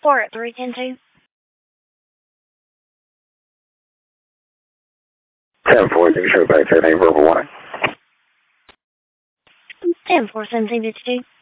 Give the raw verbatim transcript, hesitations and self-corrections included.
four at three ten two. ten four, you can show back ten eight verbal one. ten four seventeen fifty two.